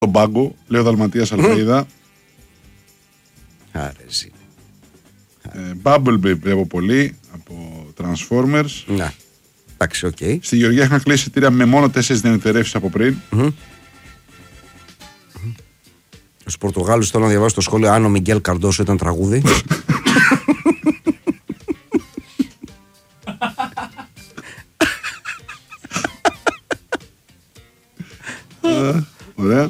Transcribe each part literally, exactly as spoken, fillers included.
τον πάγκο, λέει ο Δαλματίας Αλφαΐδα. Άρεσε. Ε, Bumblebee βλέπω πολύ από Transformers. Να. Εντάξει, οκ. Okay. Στη Γεωργία είχαν κλείσει εισιτήρια με μόνο τέσσερις διανυκτερεύσεις από πριν. Mm-hmm. Στους Πορτογάλους θέλω να διαβάσω το σχόλιο αν ο Μιγγέλ Καρντόσο ήταν τραγούδι. Ωραία.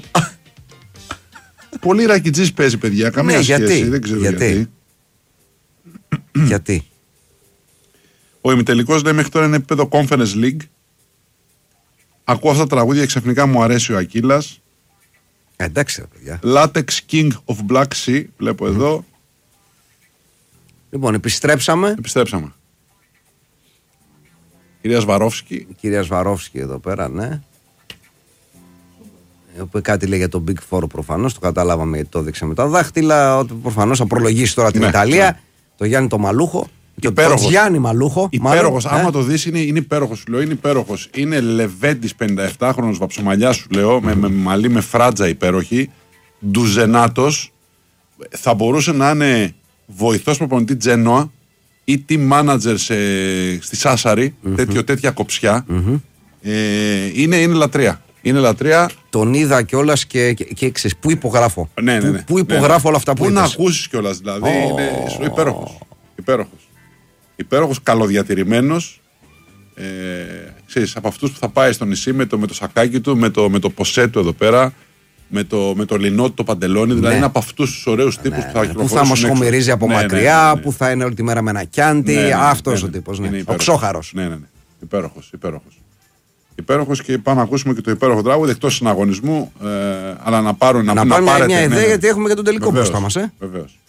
Πολύ ρακιτζής παίζει, παιδιά. Καμία ναι, σχέση. Γιατί? Δεν ξέρω γιατί. γιατί. γιατί. Ο ημιτελικός λέει μέχρι τώρα είναι επίπεδο Conference League. Ακούω αυτά τα τραγούδια και ξαφνικά μου αρέσει ο Ακύλας. Ε, εντάξει, παιδιά. Latex King of Black Sea. Βλέπω mm. εδώ. Λοιπόν, επιστρέψαμε. Επιστρέψαμε. Κυρία Σβαρόφσκι. Κυρία Σβαρόφσκι εδώ πέρα, ναι. Που κάτι λέει για τον Big Four προφανώς, το καταλάβαμε γιατί το έδειξε με τα δάχτυλα. Ότι προφανώς θα προλογίσει τώρα την ναι, Ιταλία. Ναι. Το Γιάννη το Μαλούχο. Και το Γιάννη Μαλούχο. Υπέροχος. Άμα ε? το δεις, είναι, είναι υπέροχος. Σου λέω, είναι υπέροχος. Είναι Λεβέντης πενηνταεπτάχρονος βαψομαλιά, σου λέω, mm. με, με μαλλί με φράτζα υπέροχη. Ντουζενάτος. Θα μπορούσε να είναι βοηθός προπονητή Τζένοα ή team manager σε, στη Σάσαρη. Mm-hmm. Τέτοιο, τέτοια κοψιά. Mm-hmm. Ε, είναι, είναι λατρεία. Είναι λατρεία. Τον είδα κιόλας και, και, και ξέρεις, πού υπογράφω. Ναι, ναι, ναι. Πού, πού υπογράφω ναι. όλα αυτά που Πού είπες. να ακούσεις κιόλας, δηλαδή. Oh. Είναι υπέροχος. Υπέροχος. Υπέροχος, καλοδιατηρημένος. Ε, ξέρεις, από αυτούς που θα πάει στο νησί με το, με το σακάκι του, με το, με το ποσέ του εδώ πέρα, με το, με το λινό του, το παντελόνι. Ναι. Δηλαδή είναι από αυτούς τους ωραίους τύπους ναι, που θα κυκλοφορήσουν. Που θα μοσχομυρίζει από ναι, μακριά, ναι, ναι, ναι. που θα είναι όλη τη μέρα με ένα κιάντι. Ναι, ναι, ναι, αυτός ναι, ναι, ο τύπος. Ναι. Ο ξόχαρος. Ναι, ναι, ναι. Υπέροχος, υπέροχος. Υπέροχος και πάμε να ακούσουμε και το υπέροχο τραγούδι εκτός συναγωνισμού. Ε, αλλά να πάρουν να, να, να πάρουν πάρετε, μια ιδέα ναι, ναι. γιατί έχουμε και τον τελικό μπροστά μας. Ε? Βεβαίως.